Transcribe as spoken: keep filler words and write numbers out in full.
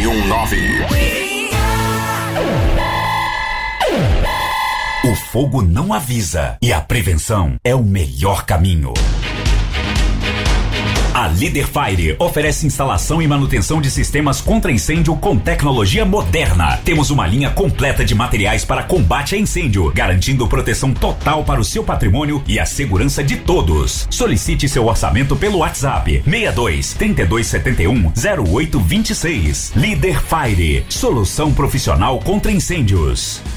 um nove. O fogo não avisa e a prevenção é o melhor caminho. A Líder Fire oferece instalação e manutenção de sistemas contra incêndio com tecnologia moderna. Temos uma linha completa de materiais para combate a incêndio, garantindo proteção total para o seu patrimônio e a segurança de todos. Solicite seu orçamento pelo WhatsApp seis dois, três dois sete um, zero oito dois seis. Líder Fire, solução profissional contra incêndios.